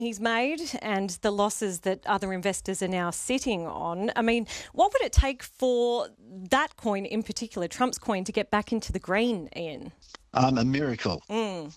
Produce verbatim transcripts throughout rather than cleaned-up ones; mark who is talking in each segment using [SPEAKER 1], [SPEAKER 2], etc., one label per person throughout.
[SPEAKER 1] he's made and the losses that other investors are now sitting on. I mean, what would it take for that coin in particular, Trump's coin, to get back into the green, Ian?
[SPEAKER 2] Um, a miracle.
[SPEAKER 1] Mm.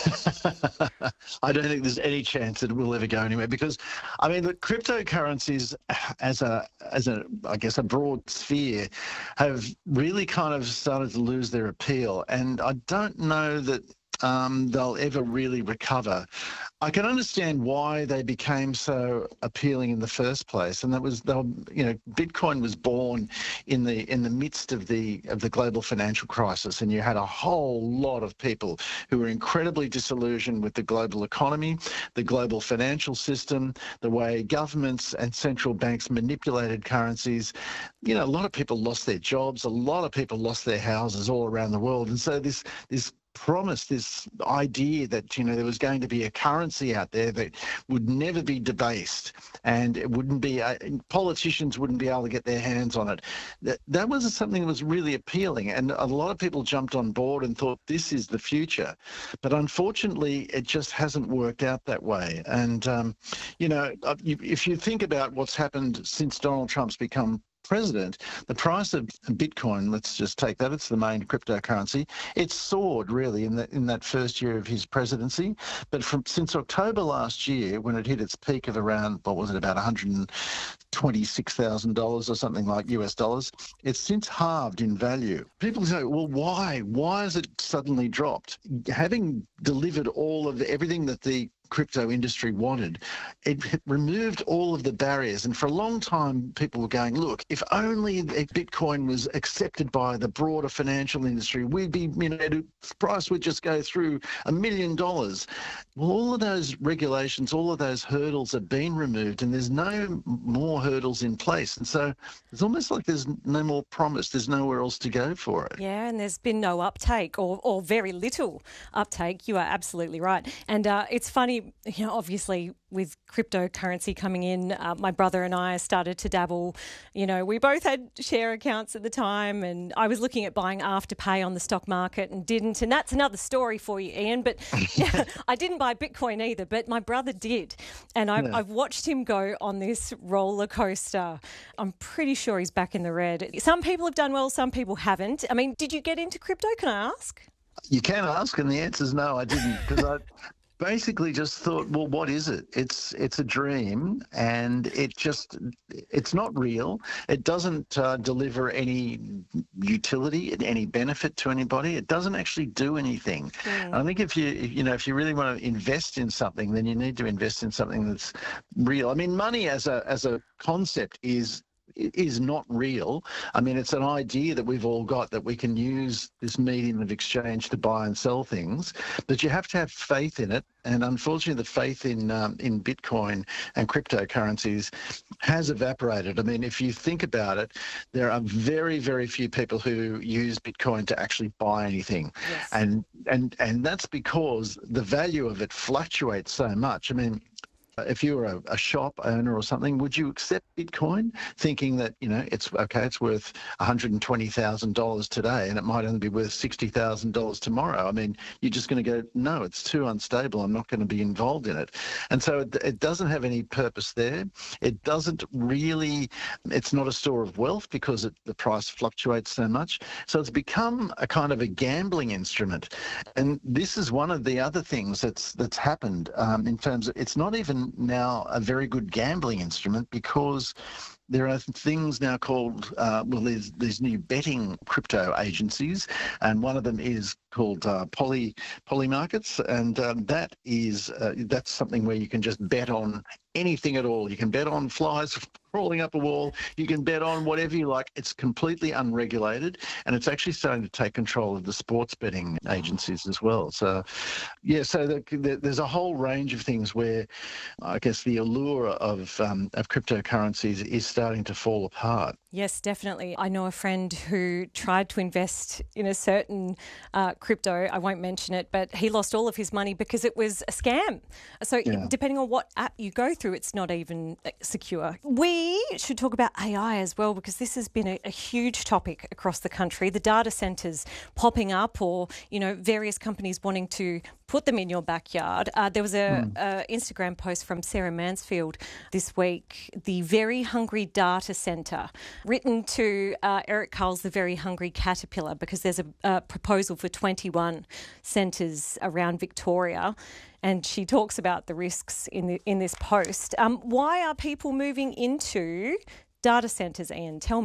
[SPEAKER 2] I don't think there's any chance that it will ever go anywhere because, I mean, the cryptocurrencies as a, as a, I guess, a broad sphere have really kind of started to lose their appeal. And I don't know that um, they'll ever really recover. I can understand why they became so appealing in the first place, and that was, they were, you know, Bitcoin was born in the in the midst of the of the global financial crisis, and you had a whole lot of people who were incredibly disillusioned with the global economy, the global financial system, the way governments and central banks manipulated currencies. You know, a lot of people lost their jobs, a lot of people lost their houses all around the world, and so this this. promise, this idea that, you know, there was going to be a currency out there that would never be debased and it wouldn't be, uh, politicians wouldn't be able to get their hands on it. That, that was something that was really appealing, and a lot of people jumped on board and thought this is the future. But unfortunately, it just hasn't worked out that way. And, um, you know, if you think about what's happened since Donald Trump's become president, the price of Bitcoin, let's just take that, it's the main cryptocurrency, it soared really in that in that first year of his presidency. But from since October last year, when it hit its peak of around, what was it, about one hundred twenty-six thousand dollars or something like U S dollars, it's since halved in value. People say, well, why? Why has it suddenly dropped? Having delivered all of the, everything that the crypto industry wanted, it removed all of the barriers. And for a long time, people were going, look, if only Bitcoin was accepted by the broader financial industry, we'd be, you know, the price would just go through a million dollars. Well, all of those regulations, all of those hurdles have been removed, and there's no more hurdles in place. And so it's almost like there's no more promise. There's nowhere else to go for it.
[SPEAKER 1] Yeah, and there's been no uptake or, or very little uptake. You are absolutely right. And uh, it's funny, you know, obviously with cryptocurrency coming in, uh, my brother and I started to dabble. You know, we both had share accounts at the time, and I was looking at buying Afterpay on the stock market and didn't. And that's another story for you, Ian. But yeah, I didn't buy Bitcoin either, but my brother did. And I've, yeah. I've watched him go on this roller coaster. I'm pretty sure he's back in the red. Some people have done well, some people haven't. I mean, did you get into crypto, can I ask?
[SPEAKER 2] You can ask, and the answer is no, I didn't, because I basically just thought, well, what is it? It's it's a dream, and it just, it's not real. It doesn't uh, deliver any utility, any benefit to anybody. It doesn't actually do anything. Mm. I think if you, you know, if you really want to invest in something, then you need to invest in something that's real. I mean, money as a as a concept is is not real. I mean, it's an idea that we've all got that we can use this medium of exchange to buy and sell things, but you have to have faith in it. And unfortunately, the faith in um, in Bitcoin and cryptocurrencies has evaporated. I mean, if you think about it, there are very, very few people who use Bitcoin to actually buy anything. Yes. And, and, and that's because the value of it fluctuates so much. I mean, if you were a, a shop owner or something, would you accept Bitcoin thinking that, you know, it's okay, it's worth one hundred twenty thousand dollars today and it might only be worth sixty thousand dollars tomorrow? I mean, you're just going to go, no, it's too unstable. I'm not going to be involved in it. And so it, it doesn't have any purpose there. It doesn't really, it's not a store of wealth because it, the price fluctuates so much. So it's become a kind of a gambling instrument. And this is one of the other things that's, that's happened um, in terms of, it's not even now a very good gambling instrument because there are things now called, uh, well, there's these new betting crypto agencies, and one of them is called uh, Poly Poly Markets, and um, that is uh, that's something where you can just bet on anything at all. You can bet on flies crawling up a wall. You can bet on whatever you like. It's completely unregulated, and it's actually starting to take control of the sports betting agencies as well. So, yeah, so the, the, there's a whole range of things where I guess the allure of um, of cryptocurrencies is starting to fall apart.
[SPEAKER 1] Yes, definitely. I know a friend who tried to invest in a certain uh, crypto. I won't mention it, but he lost all of his money because it was a scam. So yeah. Depending on what app you go through, it's not even secure. We should talk about A I as well, because this has been a, a huge topic across the country. The data centres popping up, or, you know, various companies wanting to put them in your backyard. Uh, there was a, mm. a Instagram post from Sarah Mansfield this week, the Very Hungry Data Centre, written to uh, Eric Carle's The Very Hungry Caterpillar, because there's a, a proposal for twenty-one centres around Victoria. And she talks about the risks in the, in this post. Um, why are people moving into data centres, Ian? Tell me.